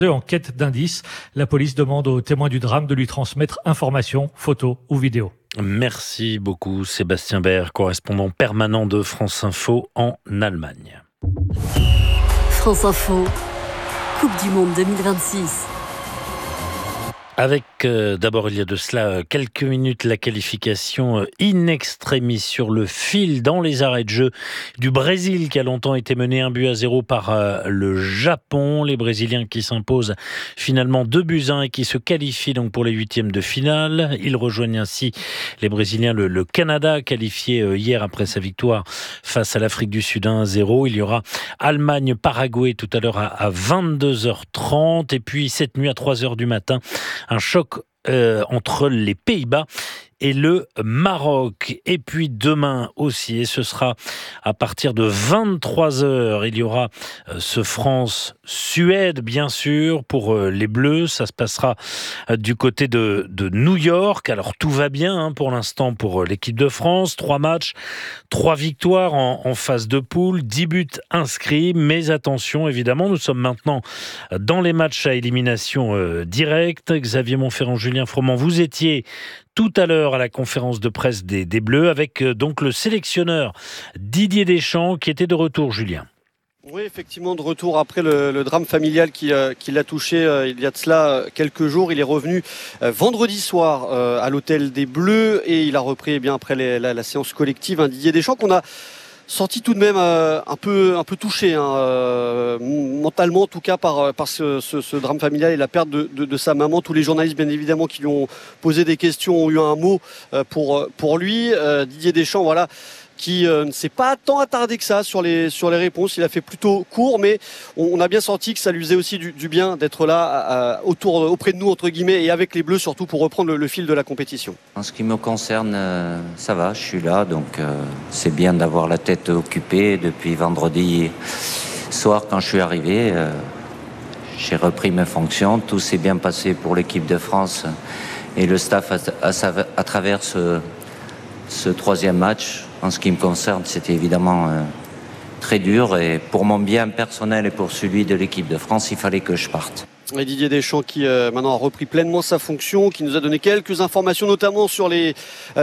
En quête d'indices, la police demande aux témoins du drame de lui transmettre informations, photos ou vidéos. Merci beaucoup Sébastien Baird, correspondant permanent de France Info en Allemagne. France Info, Coupe du Monde 2026. Avec d'abord il y a de cela quelques minutes la qualification in extremis sur le fil dans les arrêts de jeu du Brésil qui a longtemps été mené 1-0 par le Japon. Les Brésiliens qui s'imposent finalement 2-1 et qui se qualifient donc pour les huitièmes de finale. Ils rejoignent ainsi les Brésiliens le Canada qualifié hier après sa victoire face à l'Afrique du Sud 1-0. Il y aura Allemagne-Paraguay tout à l'heure à 22h30 et puis cette nuit à 3h du matin un choc entre les Pays-Bas et le Maroc. Et puis demain aussi, et ce sera à partir de 23h, il y aura ce France-Suède, bien sûr, pour les Bleus. Ça se passera du côté de New York. Alors tout va bien pour l'instant pour l'équipe de France. 3 matchs, 3 victoires en phase de poule, 10 buts inscrits. Mais attention, évidemment, nous sommes maintenant dans les matchs à élimination directe. Xavier Monferrand, Julien Froment, vous étiez tout à l'heure à la conférence de presse des Bleus avec donc le sélectionneur Didier Deschamps qui était de retour, Julien. Oui, effectivement, de retour après le drame familial qui l'a touché il y a de cela quelques jours. Il est revenu vendredi soir à l'hôtel des Bleus et il a repris après la séance collective. Didier Deschamps qu'on a senti tout de même un peu touché, mentalement en tout cas par ce drame familial et la perte de sa maman. Tous les journalistes bien évidemment qui lui ont posé des questions ont eu un mot pour lui. Didier Deschamps, voilà, qui ne s'est pas tant attardé que ça sur les réponses. Il a fait plutôt court, mais on a bien senti que ça lui faisait aussi du bien d'être là auprès de nous, entre guillemets, et avec les Bleus surtout pour reprendre le fil de la compétition. En ce qui me concerne, ça va, je suis là, donc c'est bien d'avoir la tête occupée. Depuis vendredi soir, quand je suis arrivé, j'ai repris mes fonctions. Tout s'est bien passé pour l'équipe de France et le staff à travers ce troisième match. En ce qui me concerne, c'était évidemment très dur et pour mon bien personnel et pour celui de l'équipe de France, il fallait que je parte. Et Didier Deschamps qui maintenant a repris pleinement sa fonction, qui nous a donné quelques informations, notamment sur les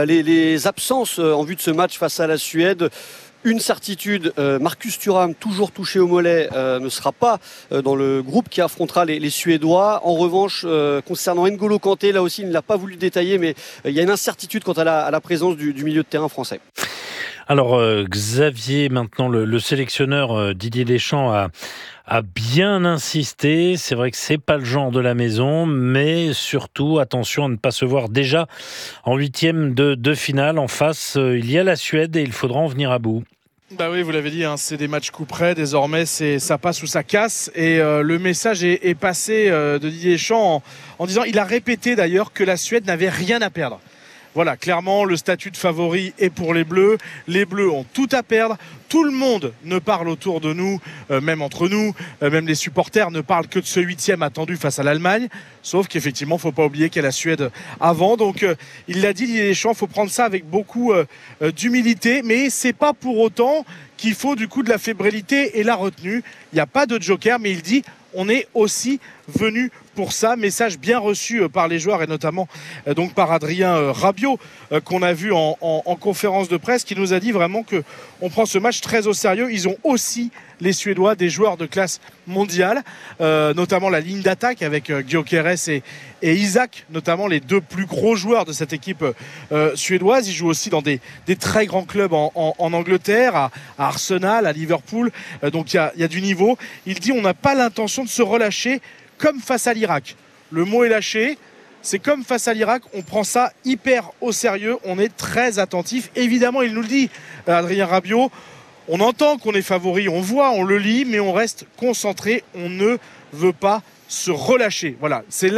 absences en vue de ce match face à la Suède. Une certitude, Marcus Thuram, toujours touché au mollet, ne sera pas dans le groupe qui affrontera les Suédois. En revanche, concernant N'Golo Kanté, là aussi il ne l'a pas voulu détailler, mais il y a une incertitude quant à la présence du milieu de terrain français. Alors Xavier, maintenant le sélectionneur Didier Deschamps a bien insisté. C'est vrai que c'est pas le genre de la maison, mais surtout attention à ne pas se voir déjà en huitième de finale. En face, il y a la Suède et il faudra en venir à bout. Bah oui, vous l'avez dit, c'est des matchs coup près. Désormais, ça passe ou ça casse. Et le message est passé de Didier Deschamps en disant, il a répété d'ailleurs que la Suède n'avait rien à perdre. Voilà, clairement, le statut de favori est pour les Bleus. Les Bleus ont tout à perdre. Tout le monde ne parle autour de nous, même entre nous, même les supporters ne parlent que de ce huitième attendu face à l'Allemagne. Sauf qu'effectivement, il ne faut pas oublier qu'il y a la Suède avant. Donc, il l'a dit, Didier Deschamps, il faut prendre ça avec beaucoup d'humilité. Mais ce n'est pas pour autant qu'il faut du coup de la fébrilité et la retenue. Il n'y a pas de joker, mais il dit on est aussi venu pour ça. Message bien reçu par les joueurs et notamment donc par Adrien Rabiot qu'on a vu en conférence de presse, qui nous a dit vraiment qu'on prend ce match très au sérieux. Ils ont aussi, les Suédois, des joueurs de classe mondiale, notamment la ligne d'attaque avec Gyökeres et Isaac, notamment les deux plus gros joueurs de cette équipe suédoise. Ils jouent aussi dans des très grands clubs en Angleterre, à Arsenal, à Liverpool. Donc il y a du niveau. Il dit on n'a pas l'intention de se relâcher comme face à l'Irak. Le mot est lâché. C'est comme face à l'Irak, on prend ça hyper au sérieux, on est très attentif. Évidemment, il nous le dit, Adrien Rabiot, on entend qu'on est favori, on voit, on le lit, mais on reste concentré, on ne veut pas se relâcher. Voilà, c'est là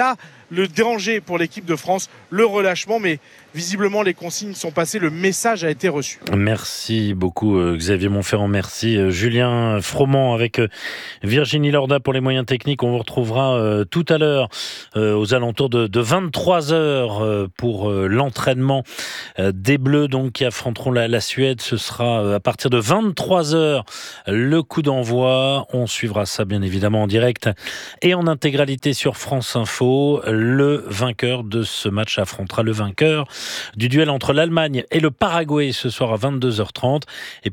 le danger pour l'équipe de France, le relâchement, mais visiblement les consignes sont passées, le message a été reçu. Merci beaucoup Xavier Montferrand, merci Julien Froment avec Virginie Lorda pour les moyens techniques. On vous retrouvera tout à l'heure aux alentours de 23h pour l'entraînement des Bleus donc, qui affronteront la Suède. Ce sera à partir de 23h le coup d'envoi. On suivra ça bien évidemment en direct et en intégralité sur France Info. Le vainqueur de ce match affrontera le vainqueur du duel entre l'Allemagne et le Paraguay ce soir à 22h30. Et